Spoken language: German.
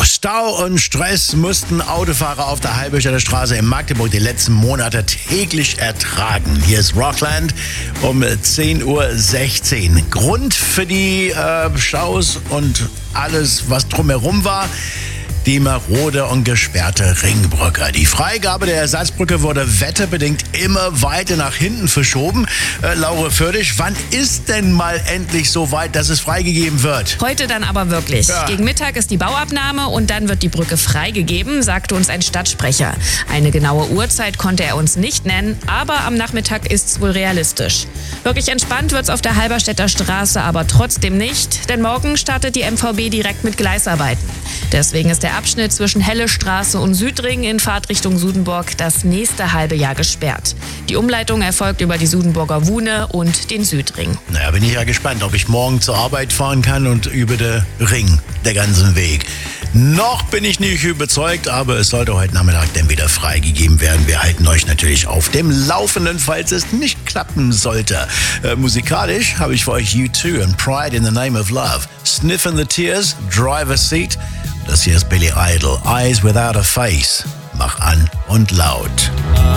Stau und Stress mussten Autofahrer auf der Halberstädter Straße in Magdeburg die letzten Monate täglich ertragen. Hier ist Rockland um 10:16 Uhr. Grund für die Staus und alles, was drumherum war: die marode und gesperrte Ringbrücke. Die Freigabe der Ersatzbrücke wurde wetterbedingt immer weiter nach hinten verschoben. Laura Fördisch, wann ist denn mal endlich so weit, dass es freigegeben wird? Heute dann aber wirklich. Ja. Gegen Mittag ist die Bauabnahme und dann wird die Brücke freigegeben, sagte uns ein Stadtsprecher. Eine genaue Uhrzeit konnte er uns nicht nennen, aber am Nachmittag ist's wohl realistisch. Wirklich entspannt wird's auf der Halberstädter Straße aber trotzdem nicht, denn morgen startet die MVB direkt mit Gleisarbeiten. Deswegen ist der Abschnitt zwischen Helle Straße und Südring in Fahrtrichtung Sudenburg das nächste halbe Jahr gesperrt. Die Umleitung erfolgt über die Sudenburger Wuhne und den Südring. Naja, bin ich ja gespannt, ob ich morgen zur Arbeit fahren kann und über den Ring, der ganzen Weg. Noch bin ich nicht überzeugt, aber es sollte heute Nachmittag dann wieder freigegeben werden. Wir halten euch natürlich auf dem Laufenden, falls es nicht klappen sollte. Musikalisch habe ich für euch U2 und Pride in the Name of Love. Sniffing the Tears, Driver's Seat. Das hier ist Billy Idol, Eyes Without a Face. Mach an und laut.